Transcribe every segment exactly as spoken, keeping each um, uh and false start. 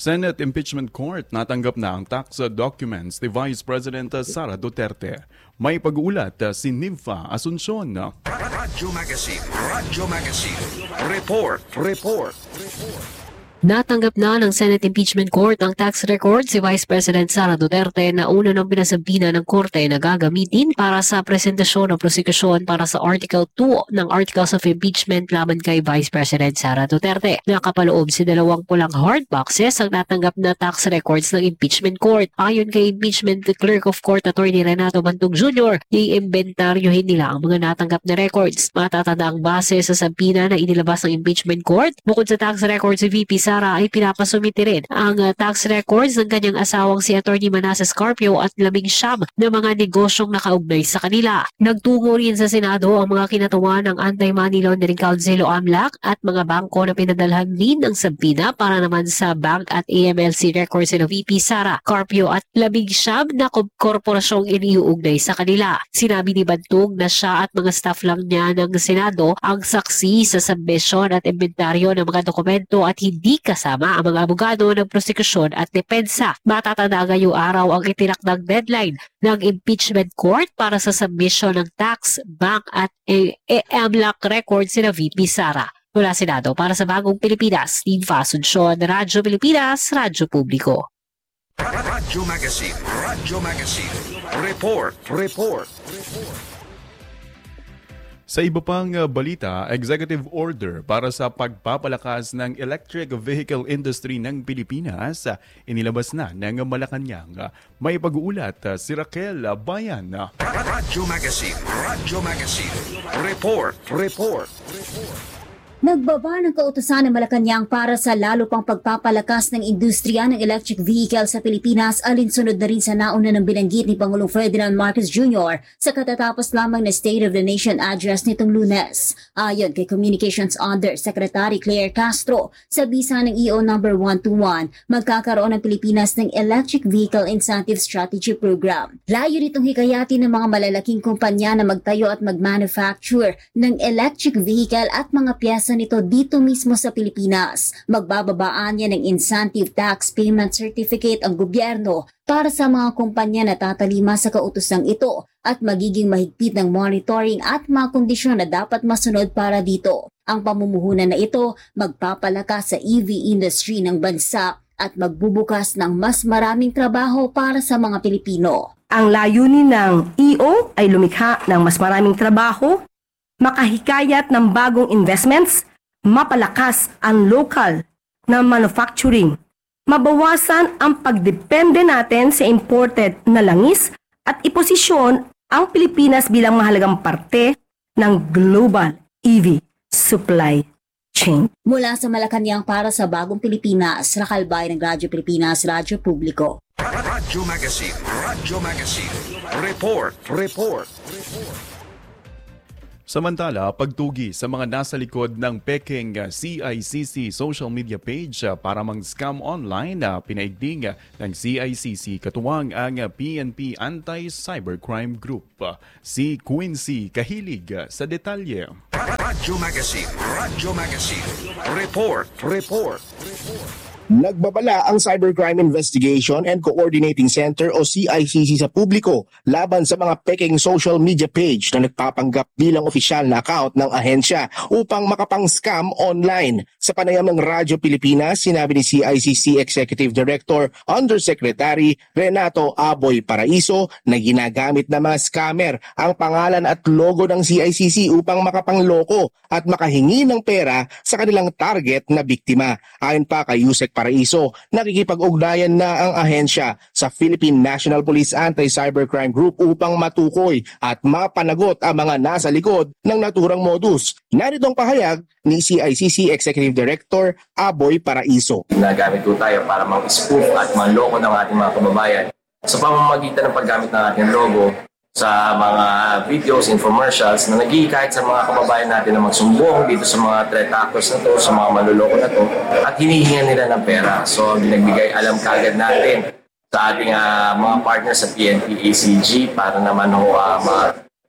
Senate Impeachment Court natanggap na ang tax documents ni Vice President Sara Duterte. May pag-uulat si Nympha Asuncion. Radyo Magazine, Radyo Magazine, Report, Report, Report. Natanggap na ng Senate Impeachment Court ang tax record si Vice President Sara Duterte na una ng pinasabina ng korte na gagamitin para sa presentasyon ng prosekusyon para sa Article two ng Articles of Impeachment laban kay Vice President Sara Duterte. Nakapaloob si dalawang pulang hard boxes ang natanggap na tax records ng Impeachment Court. Ayon kay Impeachment Clerk of Court Attorney Renato Bantog Junior, iimbentaryohin nila ang mga natanggap na records. Matatanda ang base sa sabina na inilabas ng Impeachment Court. Bukod sa tax records si V P Sara ay pinapasumite rin ang uh, tax records ng kanyang asawang si Attorney Manasseh Carpio at labing siyam na mga negosyong nakaugnay sa kanila. Nagtungo rin sa Senado ang mga kinatuwa ng Anti-Money Laundering Council o AMLAC at mga bangko na pinadalhan din ng sabina para naman sa bank at A M L C records ng V P Sara Carpio at labing siyam na korporasyong iniuugnay sa kanila. Sinabi ni Bantog na siya at mga staff lang niya ng Senado ang saksi sa submission at inventaryo ng mga dokumento at hindi kasama ang mga abogado ng prosekusyon at depensa. Matatanda ngayong araw ang itinakdang deadline ng Impeachment Court para sa submission ng tax, bank at AMLAC records ni V P Sara. Mula Senado para sa Bagong Pilipinas, Nympha Asuncion, Radyo Pilipinas, Radyo Publiko. Radyo Magazine, Radyo Magazine, Report, Report, Report. Sa iba pang balita, executive order para sa pagpapalakas ng electric vehicle industry ng Pilipinas inilabas na ng Malacanang. May pag-uulat si Raquel Bayan. Radyo Magazine, Radyo Magazine, Report, Report, Report. Nagbaba ng kautusan ng Malacanang para sa lalo pang pagpapalakas ng industriya ng electric vehicle sa Pilipinas alinsunod na rin sa nauna ng binanggit ni Pangulong Ferdinand Marcos Junior sa katatapos lamang na State of the Nation address nitong Lunes. Ayon kay Communications Undersecretary Claire Castro, sa bisa ng E O number one twenty-one, magkakaroon ng Pilipinas ng Electric Vehicle Incentive Strategy Program. Layo nitong hikayatin ng mga malalaking kumpanya na magtayo at magmanufacture ng electric vehicle at mga piyesa nito dito mismo sa Pilipinas. Magbababaan niya ng incentive tax payment certificate ang gobyerno para sa mga kumpanya na tatalima sa kautosang ito at magiging mahigpit ng monitoring at mga kondisyon na dapat masunod para dito. Ang pamumuhunan na ito magpapalakas sa E V industry ng bansa at magbubukas ng mas maraming trabaho para sa mga Pilipino. Ang layunin ng E O ay lumikha ng mas maraming trabaho, makahikayat ng bagong investments, mapalakas ang local na manufacturing, mabawasan ang pagdepende natin sa imported na langis at iposisyon ang Pilipinas bilang mahalagang parte ng global E V supply chain. Mula sa Malacanang para sa Bagong Pilipinas, Raquel Bayan ng Radyo Pilipinas, Radyo Publiko. Radyo Magazine, Radyo Magazine, Report, Report, Report. Samantala, pagtugi sa mga nasa likod ng peking C I C C social media page para mang-scam online, pinaigting ng C I C C katuwang ang P N P Anti-Cybercrime Group. Si Quincy Kahilig sa detalye. Radyo Magazine, Radyo Magazine, Report, Report, Report. Nagbabala ang Cybercrime Investigation and Coordinating Center o C I C C sa publiko laban sa mga peking social media page na nagpapanggap bilang opisyal na account ng ahensya upang makapang-scam online. Sa panayam ng Radyo Pilipinas, sinabi ni C I C C Executive Director Undersecretary Renato Aboy Paraiso na ginagamit na mga scammer ang pangalan at logo ng C I C C upang makapangloko at makahingi ng pera sa kanilang target na biktima. Ayon pa kay Yusek Paraiso, nakikipag-ugnayan na ang ahensya sa Philippine National Police Anti-Cybercrime Group upang matukoy at mapanagot ang mga nasa likod ng naturang modus. Narito ang pahayag ni C I C C Executive Director Aboy Paraiso. Nagamit po tayo para mag-spoof at manloko ng ating mga kababayan sa pamamagitan ng paggamit ng ating logo sa mga videos, infomercials na nag-i-kahit sa mga kababayan natin na magsumbong dito sa mga threat actors na to, sa mga manluloko na to, at hinihingan nila ng pera. So, binagbigay alam kagad natin sa ating uh, mga partners sa P N P A C G para naman ho, uh,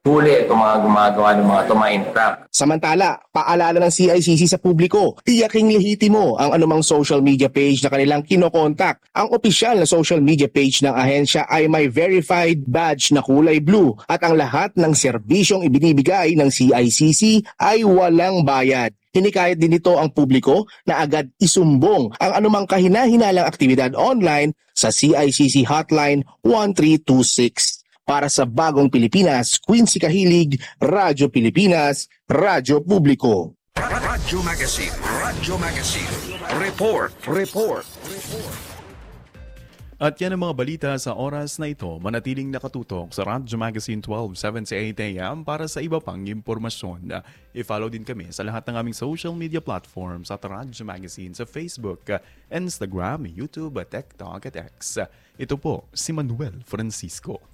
huli itong mga gumagawa ng mga tumain trap. Samantala, paalala ng C I C C sa publiko, tiyaking lehitimo ang anumang social media page na kanilang kinokontak. Ang opisyal na social media page ng ahensya ay may verified badge na kulay blue at ang lahat ng serbisyong ibinibigay ng C I C C ay walang bayad. Hinikayat din nito ang publiko na agad isumbong ang anumang kahinahinalang aktibidad online sa C I C C Hotline one three two six. Para sa Bagong Pilipinas, Quincy Kahilig, Radyo Pilipinas, Radyo Publiko. Radyo Magazine, Radyo Magazine. Report, report, report. At yan ang mga balita sa oras na ito. Manatiling nakatutok sa Radyo Magazine twelve, seven to eight a m para sa iba pang impormasyon. I-follow din kami sa lahat ng aming social media platforms at Radyo Magazine sa Facebook, Instagram, YouTube, TikTok at X. Ito po si Manuel Francisco.